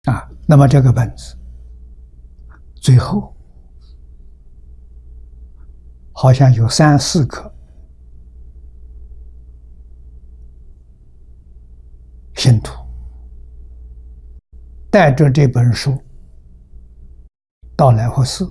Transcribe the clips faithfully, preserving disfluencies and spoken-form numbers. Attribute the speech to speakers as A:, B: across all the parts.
A: 啊，那么这个本子最后好像有三四个信徒带着这本书到来佛寺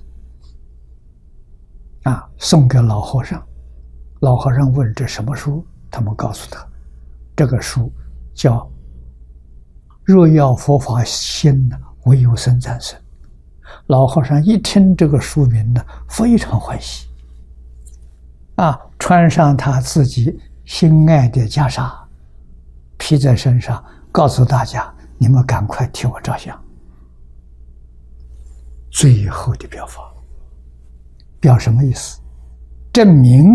A: 啊，送给老和尚。老和尚问这什么书，他们告诉他，这个书叫《若要佛法兴，唯有僧战胜》。老和尚一听这个书名呢，非常欢喜，啊，穿上他自己心爱的袈裟，披在身上，告诉大家：你们赶快替我照相。最后的表法，表什么意思？证明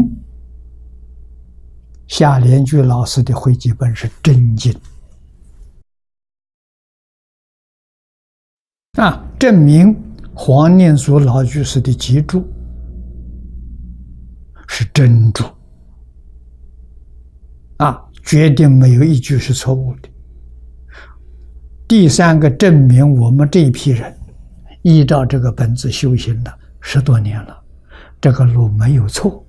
A: 夏莲居老师的汇集本是真经啊，证明黄念祖老居士的集注是真注啊，决定没有一句是错误的。第三个，证明我们这一批人依照这个本子修行了十多年了，这个路没有错。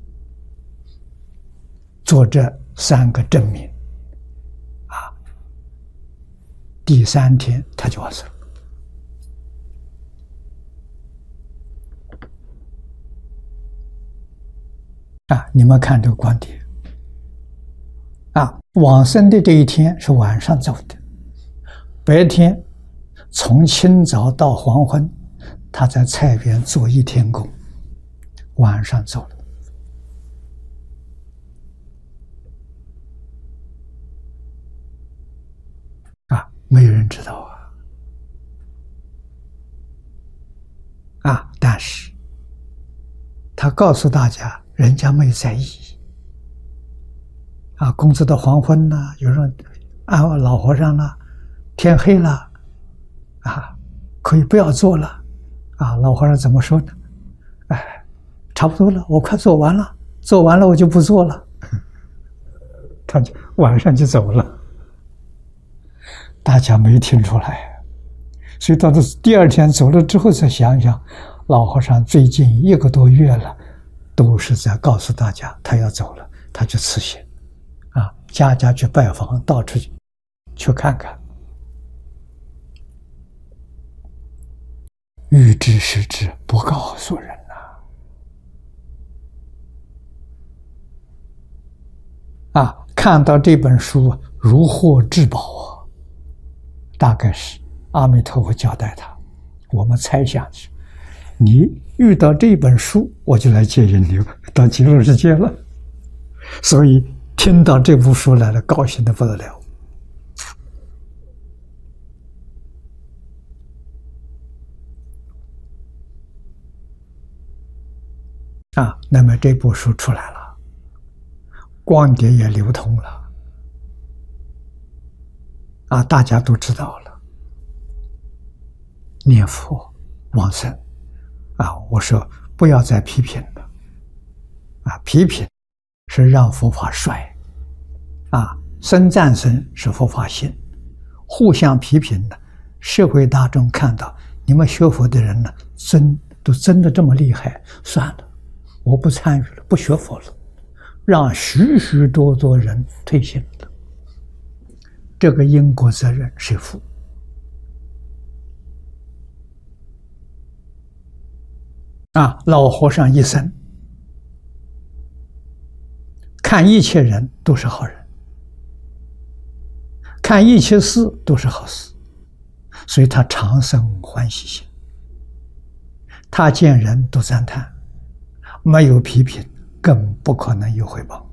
A: 做这三个证明啊，第三天他就完事了。啊，你们看这个光碟啊，往生的这一天是晚上走的，白天从清早到黄昏，他在菜园做一天工，晚上走了。啊，没有人知道啊！啊，但是他告诉大家，人家没在意。啊，公子的黄昏了，有人啊，老和尚了，天黑了，啊，可以不要做了。啊，老和尚怎么说呢？哎，差不多了，我快做完了，做完了我就不做了。他就晚上就走了。大家没听出来，所以到了第二天走了之后才想想，老和尚最近一个多月了，都是在告诉大家他要走了，他就辞行，啊，家家去拜访，到处去去看看。欲知时知，不告诉人呐、啊。啊，看到这本书如获至宝啊，大概是阿弥陀佛交代他，我们猜想是，你遇到这本书，我就来接引你到极乐世界了。所以听到这部书来了，高兴得不得了。啊，那么这部书出来了，光碟也流通了，啊，大家都知道了。念佛往生，啊，我说不要再批评了，啊，批评是让佛法衰，啊，僧战胜是佛法兴，互相批评的，社会大众看到你们学佛的人呢，真都真的这么厉害，算了。我不参与了，不学佛了，让许许多多人退心了。这个因果责任谁负？啊，老和尚一生看一切人都是好人，看一切事都是好事，所以他常生欢喜心。他见人都赞叹。没有批评，更不可能有回报。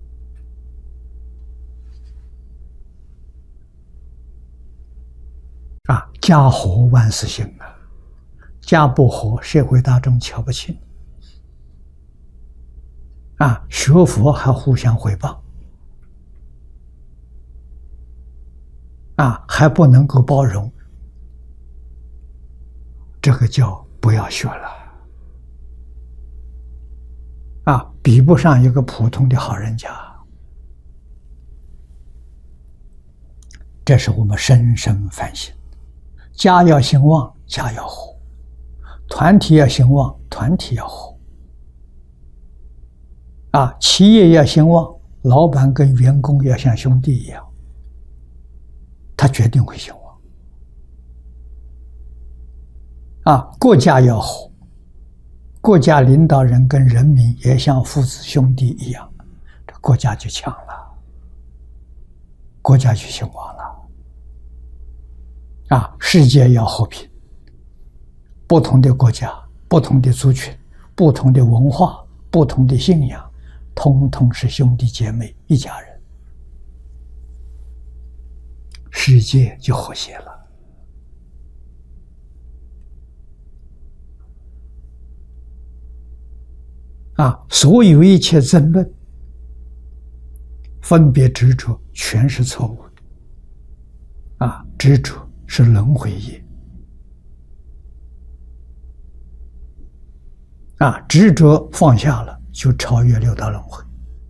A: 啊，家和万事兴啊，家不和，社会大众瞧不起。啊，学佛还互相回报，啊，还不能够包容，这个叫不要学了。啊，比不上一个普通的好人家，这是我们深深反省。 家要兴旺，家要和；团体要兴旺，团体要和。啊，企业要兴旺，老板跟员工要像兄弟一样，他决定会兴旺。啊，国家要和，国家领导人跟人民也像父子兄弟一样，这国家就强了，国家就兴旺了。啊，世界要和平，不同的国家、不同的族群、不同的文化、不同的信仰，通通是兄弟姐妹一家人，世界就和谐了。啊，所有一切争论、分别执着，全是错误的。啊，执着是轮回业。啊，执着放下了，就超越六道轮回。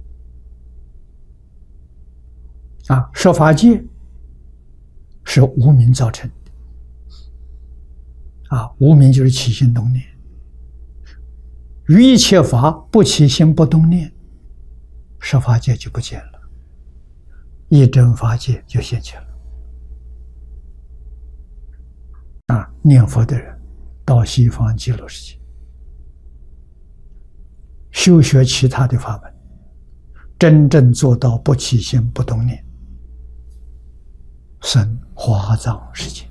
A: 啊，设法界是无明造成的。啊，无明就是起心动念。于一切法不起心不动念，设法界就不见了，一真法界就现前了。啊，念佛的人到西方极乐世界，修学其他的法门，真正做到不起心不动念，生华藏世界。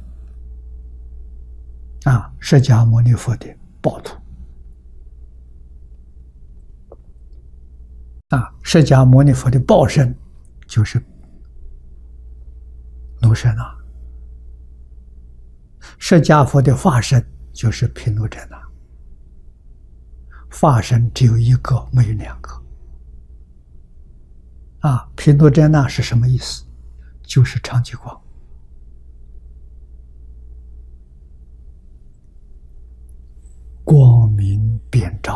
A: 啊，释迦牟尼佛的报土。啊，释迦牟尼佛的报身就是奴舍那，释迦佛的法身就是毗卢遮那。法身只有一个，没有两个。啊，毗卢遮那是什么意思？就是常寂光。光明遍照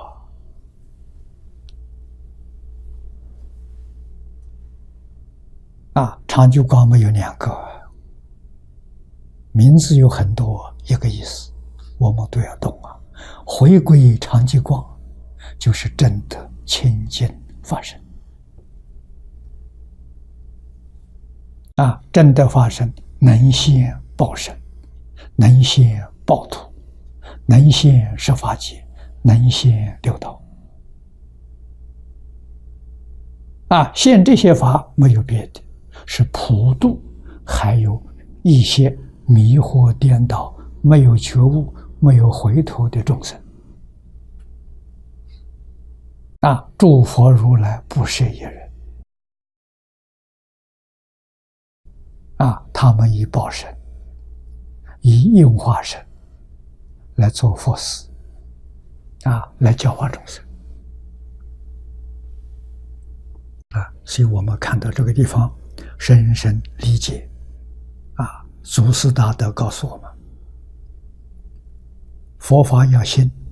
A: 啊！啊，常寂光没有两个，名字有很多，一个意思，我们都要懂啊。回归常寂光，就是真的清净法身。啊，真的法身能现报身，能现报土，能现十法界，能现六道。啊，现这些法没有别的，是普度，还有一些迷惑颠倒、没有觉悟、没有回头的众生。啊，诸佛如来不是一人。啊，他们以报身，以应化身来做佛事，啊，来教化众生。啊，所以我们看到这个地方，深深理解。啊，祖师大德告诉我们，佛法要信，